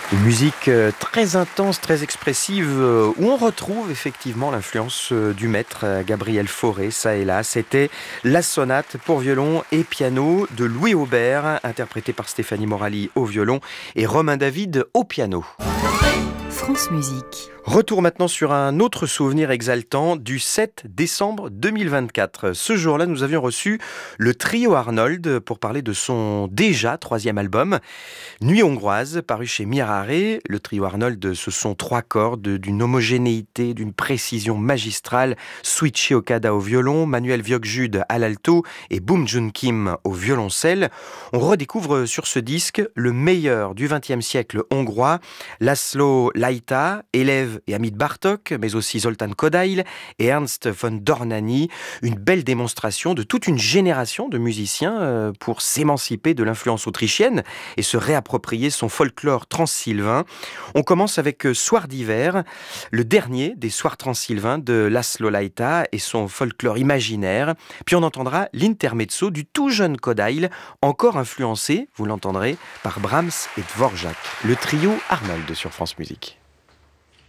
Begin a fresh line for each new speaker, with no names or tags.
Une musique très intense, très expressive, où on retrouve effectivement l'influence du maître Gabriel Fauré, ça et là. C'était la sonate pour violon et piano de Louis Aubert, interprétée par Stéphanie Morali au violon et Romain David au piano.
France Musique.
Retour maintenant sur un autre souvenir exaltant du 7 décembre 2024. Ce jour-là, nous avions reçu le trio Arnold pour parler de son déjà troisième album, Nuit hongroise, paru chez Mirare. Le trio Arnold, ce sont trois cordes d'une homogénéité, d'une précision magistrale. Suichi Okada au violon, Manuel Viogjude à l'alto et Boom Jun Kim au violoncelle. On redécouvre sur ce disque le meilleur du XXe siècle hongrois, Laszlo Lajta, élève et ami de Bartók, mais aussi Zoltán Kodály et Ernst von Dornany. Une belle démonstration de toute une génération de musiciens pour s'émanciper de l'influence autrichienne et se réapproprier son folklore transsylvain. On commence avec Soir d'hiver, le dernier des soirs transsylvains de Laszlo Lajta et son folklore imaginaire. Puis on entendra l'intermezzo du tout jeune Kodály, encore influencé, vous l'entendrez, par Brahms et Dvorak. Le trio Arnold sur France Musique.